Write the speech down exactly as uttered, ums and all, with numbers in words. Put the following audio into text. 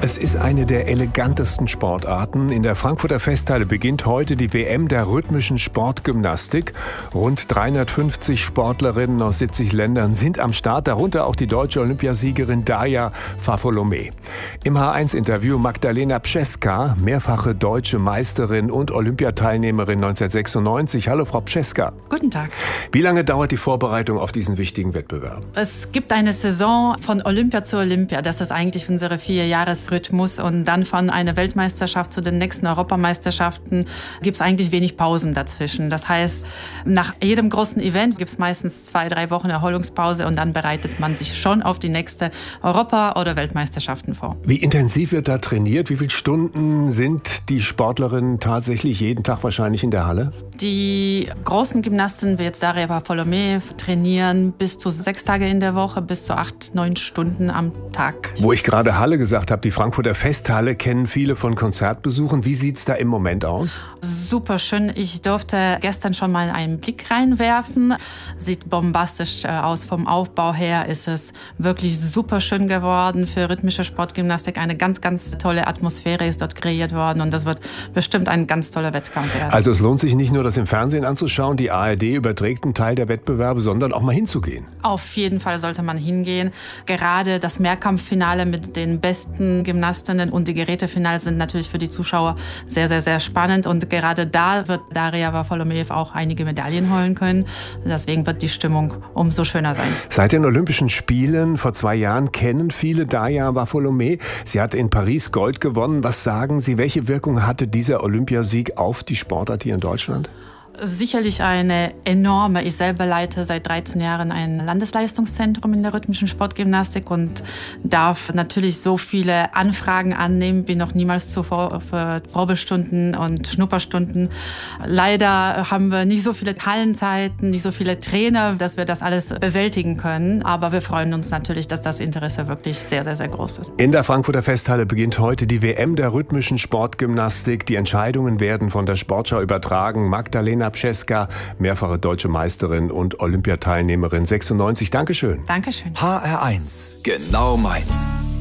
Es ist eine der elegantesten Sportarten. In der Frankfurter Festhalle beginnt heute die W M der rhythmischen Sportgymnastik. Rund dreihundertfünfzig Sportlerinnen aus siebzig Ländern sind am Start, darunter auch die deutsche Olympiasiegerin Darja Varfolomee. Im H eins Interview Magdalena Pszczka, mehrfache deutsche Meisterin und Olympiateilnehmerin neunzehnhundertsechsundneunzig. Hallo Frau Pszczka. Guten Tag. Wie lange dauert die Vorbereitung auf diesen wichtigen Wettbewerb? Es gibt eine Saison von Olympia zu Olympia. Das ist eigentlich unsere Vierjahresrhythmus. Und dann von einer Weltmeisterschaft zu den nächsten Europameisterschaften gibt es eigentlich wenig Pausen dazwischen. Das heißt, nach jedem großen Event gibt es meistens zwei, drei Wochen Erholungspause und dann bereitet man sich schon auf die nächste Europa- oder Weltmeisterschaften vor. Wie intensiv wird da trainiert? Wie viele Stunden sind die Sportlerinnen tatsächlich jeden Tag wahrscheinlich in der Halle? Die großen Gymnasten wie jetzt Darja Varfolomee trainieren bis zu sechs Tage in der Woche, bis zu acht, neun Stunden am Tag. Wo ich gerade Halle gesagt habe, die Frankfurter Festhalle kennen viele von Konzertbesuchen. Wie sieht es da im Moment aus? Super schön. Ich durfte gestern schon mal einen Blick reinwerfen. Sieht bombastisch aus. Vom Aufbau her ist es wirklich super schön geworden. Für rhythmische Sportgymnastik eine ganz, ganz tolle Atmosphäre ist dort kreiert worden. Und das wird bestimmt ein ganz toller Wettkampf werden. Also es lohnt sich nicht nur, das im Fernsehen anzuschauen. Die A R D überträgt einen Teil der Wettbewerbe, sondern auch mal hinzugehen. Auf jeden Fall sollte man hingehen. Gerade das Mehrkampffinale mit den besten Gymnastinnen und die Gerätefinale sind natürlich für die Zuschauer sehr, sehr, sehr spannend. Und gerade da wird Darja Varfolomee auch einige Medaillen holen können. Deswegen wird die Stimmung umso schöner sein. Seit den Olympischen Spielen vor zwei Jahren kennen viele Darja Varfolomee. Sie hat in Paris Gold gewonnen. Was sagen Sie, welche Wirkung hatte dieser Olympiasieg auf die Sportart hier in Deutschland? Sicherlich eine enorme. Ich selber leite seit dreizehn Jahren ein Landesleistungszentrum in der rhythmischen Sportgymnastik und darf natürlich so viele Anfragen annehmen wie noch niemals zuvor für Probestunden und Schnupperstunden. Leider haben wir nicht so viele Hallenzeiten, nicht so viele Trainer, dass wir das alles bewältigen können. Aber wir freuen uns natürlich, dass das Interesse wirklich sehr, sehr, sehr groß ist. In der Frankfurter Festhalle beginnt heute die W M der rhythmischen Sportgymnastik. Die Entscheidungen werden von der Sportschau übertragen. Magdalena Pszczka, mehrfache deutsche Meisterin und Olympiateilnehmerin sechsundneunzig. Dankeschön. Dankeschön. H R eins, genau meins.